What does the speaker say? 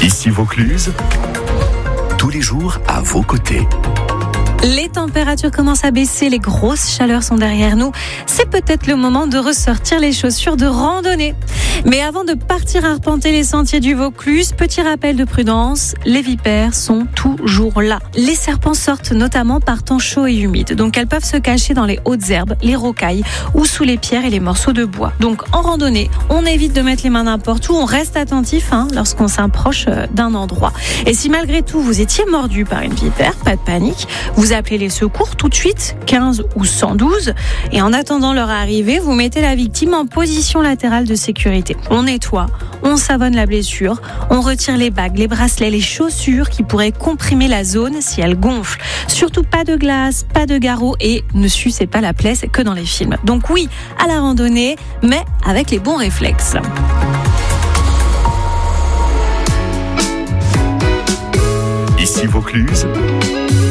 Ici Vaucluse, tous les jours à vos côtés. Les températures commencent à baisser, les grosses chaleurs sont derrière nous. C'est peut-être le moment de ressortir les chaussures de randonnée. Mais avant de partir arpenter les sentiers du Vaucluse, petit rappel de prudence, les vipères sont toujours là. Les serpents sortent notamment par temps chaud et humide, donc elles peuvent se cacher dans les hautes herbes, les rocailles ou sous les pierres et les morceaux de bois. Donc en randonnée, on évite de mettre les mains n'importe où, on reste attentif lorsqu'on s'approche d'un endroit. Et si malgré tout vous étiez mordu par une vipère, pas de panique, vous appelez les secours tout de suite, 15 ou 112, et en attendant leur arrivée, vous mettez la victime en position latérale de sécurité. On nettoie, on savonne la blessure, on retire les bagues, les bracelets, les chaussures qui pourraient comprimer la zone si elle gonfle. Surtout pas de glace, pas de garrot et ne sucez pas la plaie, c'est que dans les films. Donc oui, à la randonnée, mais avec les bons réflexes. Ici Vaucluse,